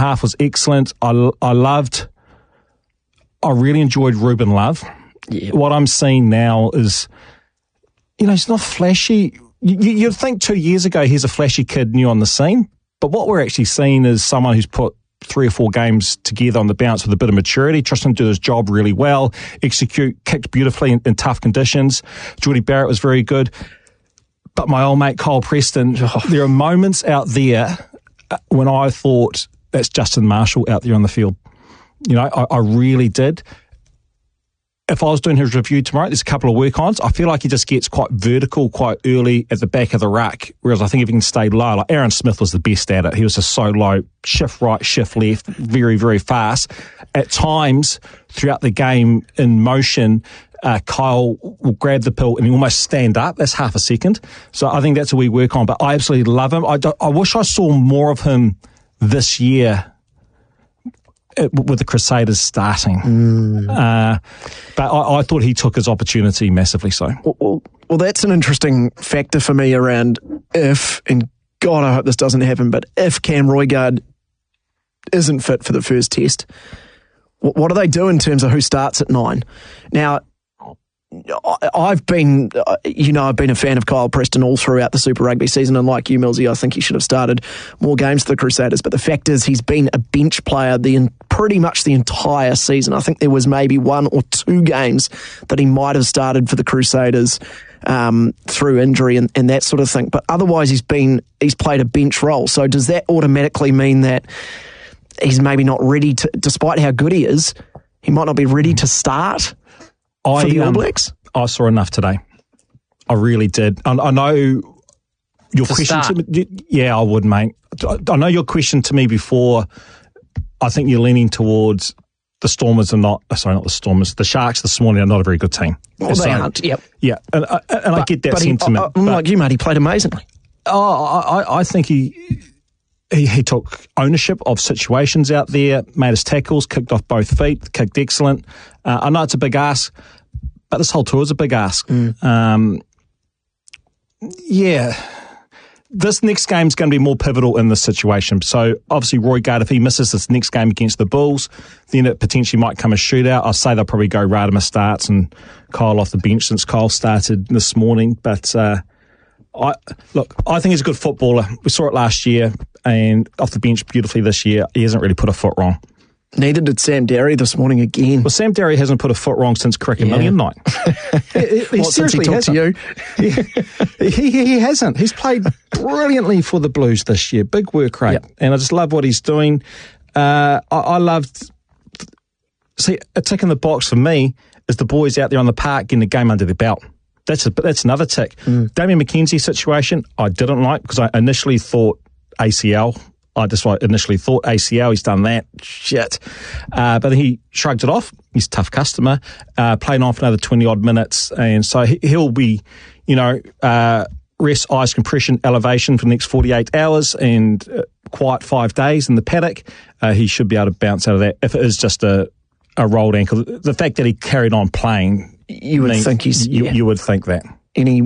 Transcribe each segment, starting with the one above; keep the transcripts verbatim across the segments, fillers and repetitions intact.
half was excellent. I, I loved, I really enjoyed Ruben Love. Yeah. What I'm seeing now is, you know, he's not flashy. You, you'd think two years ago he's a flashy kid new on the scene, but what we're actually seeing is someone who's put three or four games together on the bounce with a bit of maturity. Tristan did his job really well, execute, kicked beautifully in, in tough conditions. Jordy Barrett was very good. But my old mate Kyle Preston, oh, there are moments out there when I thought that's Justin Marshall out there on the field. You know, I, I really did. If I was doing his review tomorrow, there's a couple of work-ons. I feel like he just gets quite vertical quite early at the back of the ruck, whereas I think if he can stay low, like Aaron Smith was the best at it. He was just so low, shift right, shift left, very, very fast. At times, throughout the game, in motion, uh, Kyle will grab the pill and he almost stand up. That's half a second. So I think that's what we work on. But I absolutely love him. I, do, I wish I saw more of him this year with the Crusaders starting. Mm. Uh, but I, I thought he took his opportunity massively so. Well, well, well, that's an interesting factor for me around if, and God, I hope this doesn't happen, but if Cam Roigard isn't fit for the first test, what, what do they do in terms of who starts at nine? Now, I've been, you know, I've been a fan of Kyle Preston all throughout the Super Rugby season, and like you, Millsy, I think he should have started more games for the Crusaders. But the fact is, he's been a bench player the pretty much the entire season. I think there was maybe one or two games that he might have started for the Crusaders um, through injury and, and that sort of thing. But otherwise, he's been he's played a bench role. So does that automatically mean that he's maybe not ready to, despite how good he is, he might not be ready to start? I, for the All um, Blacks? I saw enough today. I really did. I, I know your to question start. to me. Yeah, I would, mate. I, I know your question to me before. I think you're leaning towards the Stormers are not, sorry, not the Stormers. The Sharks this morning are not a very good team. Well, so, they aren't, yep. Yeah, and, and but, I get that but sentiment. He, I, I'm but, like you, mate, he played amazingly. Oh, I, I think he, he he took ownership of situations out there, made his tackles, kicked off both feet, kicked excellent. Uh, I know it's a big ask, but this whole tour is a big ask. Mm. Um, yeah. This next game is going to be more pivotal in this situation. So, obviously, Roigard, if he misses this next game against the Bulls, then it potentially might come a shootout. I'll say they'll probably go Radama starts and Kyle off the bench since Kyle started this morning. But, uh, I look, I think he's a good footballer. We saw it last year and off the bench beautifully this year. He hasn't really put a foot wrong. Neither did Sam Derry this morning again. Well, Sam Derry hasn't put a foot wrong since Cricket yeah. Million night. he, he what, since he talked to you? he, he, he hasn't. He's played brilliantly for the Blues this year. Big work rate. Yep. And I just love what he's doing. Uh, I, I loved... See, a tick in the box for me is the boys out there on the park getting the game under their belt. That's a, that's another tick. Mm. Damien McKenzie's situation, I didn't like because I initially thought A C L... I just initially thought A C L, he's done that, shit. Uh, but then he shrugged it off. He's a tough customer, uh, playing on for another twenty-odd minutes. And so he, he'll be, you know, uh, rest, ice compression, elevation for the next forty-eight hours and uh, quiet five days in the paddock. Uh, he should be able to bounce out of that if it is just a, a rolled ankle. The fact that he carried on playing, you would means, think he's, you, yeah. you would think that. Any,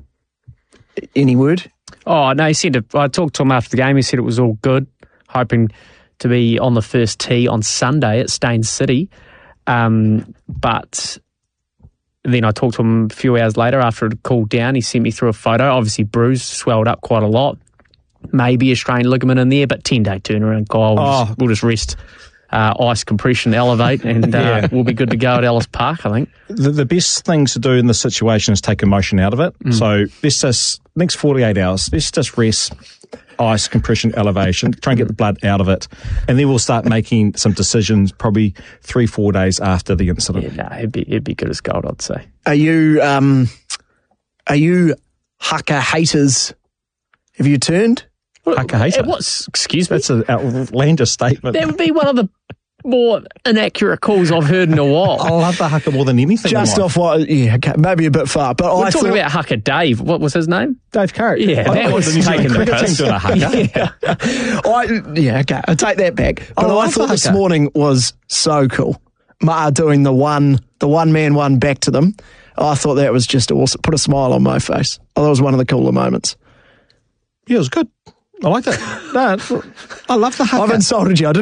any word? Oh, no, he said it, I talked to him after the game. He said it was all good, hoping to be on the first tee on Sunday at Staines City. Um, but then I talked to him a few hours later after it cooled down. He sent me through a photo. Obviously, bruised, swelled up quite a lot. Maybe a strained ligament in there, but ten-day turnaround. Kyle, we'll, oh. just, we'll just rest. Uh, ice compression, elevate, and uh, yeah. we'll be good to go at Ellis Park, I think. The, the best thing to do in this situation is take emotion out of it. Mm. So let's just, next forty-eight hours, let's just rest, ice, compression, elevation, try and get the blood out of it. And then we'll start making some decisions probably three, four days after the incident. Yeah, no, it'd be, it'd be good as gold, I'd say. Are you, um, are you haka haters? Have you turned? Haka hater? What's, excuse me? That's an outlandish statement. That would be one of the more inaccurate calls I've heard in a while. I love the haka more than anything. Just off what, yeah, okay, maybe a bit far. But We're I talking thought, about Haka Dave. What was his name? Dave Carrick. Yeah, I that was the New Zealand taking cricket the team doing a haka. Yeah. I, yeah, okay, I'll take that back. But Oh, I I thought like this that. morning was so cool. Ma'a doing the one, the one man one back to them. I thought that was just awesome. Put a smile on my face. Oh, that was one of the cooler moments. Yeah, it was good. I like that. No, I love the haka. I've insulted you. I didn't